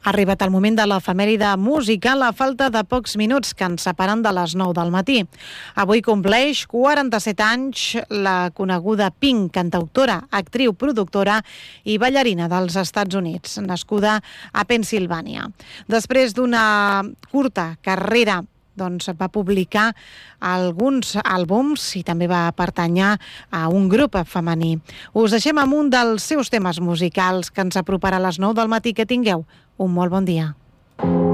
Ha arribat el moment de l'efemèride musical a falta de pocs minuts que ens separen de les 9 del matí. Avui compleix 47 anys la coneguda Pink, cantautora, actriu, productora i ballarina dels Estats Units, nascuda a Pennsilvània. Després d'una curta carrera, va publicar alguns àlbums i també va pertànyer a un grup femení. Us deixem amb un dels seus temes musicals que ens aproparà a les 9 del matí. Que tingueu un molt bon dia.